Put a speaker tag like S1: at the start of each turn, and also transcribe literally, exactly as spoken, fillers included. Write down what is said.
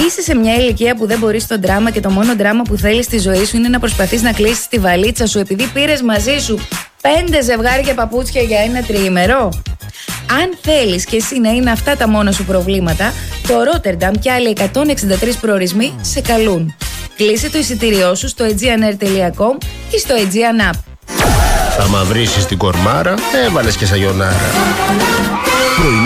S1: Είσαι σε μια ηλικία που δεν μπορείς το δράμα και το μόνο δράμα που θέλεις στη ζωή σου είναι να προσπαθείς να κλείσεις τη βαλίτσα σου επειδή πήρες μαζί σου πέντε ζευγάρια παπούτσια για ένα τριήμερο. Αν θέλεις και εσύ να είναι αυτά τα μόνα σου προβλήματα, το Rotterdam και άλλοι εκατόν εξήντα τρεις προορισμοί σε καλούν. Κλείσε το εισιτήριό σου στο aegean air τελεία com ή στο Aegean App.
S2: Θα μαυρίσεις την κορμάρα, έβαλες και σαγιονάρα.